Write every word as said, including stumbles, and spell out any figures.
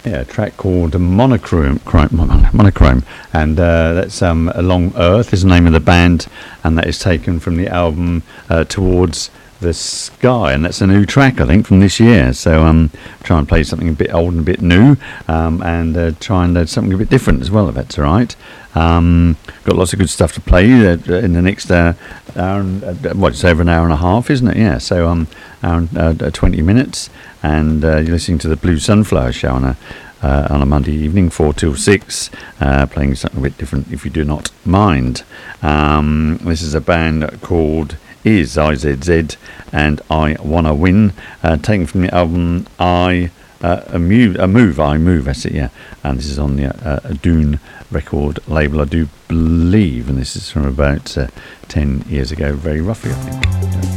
Yeah, a track called Monochrome, Chrome- Mon- Monochrome, and uh, that's um, Along Earth is the name of the band, and that is taken from the album uh, Towards the Sky, and that's a new track I think from this year. So um, try and play something a bit old and a bit new, um, and uh, try and uh, something a bit different as well, if that's all right. Um, got lots of good stuff to play uh, in the next uh, hour. And, uh, what it's over an hour and a half, isn't it? Yeah. So um, hour and, uh, twenty minutes, and uh, you're listening to the Blue Sunflower Show on a uh, on a Monday evening, four till six, uh, playing something a bit different, if you do not mind. Um, this is a band called Is I Z Z and I Wanna Win, uh, taken from the album I. Uh, a move, a move, I move. That's it, yeah. And this is on the uh, Dune record label, I do believe, and this is from about uh, ten years ago, very roughly, I think.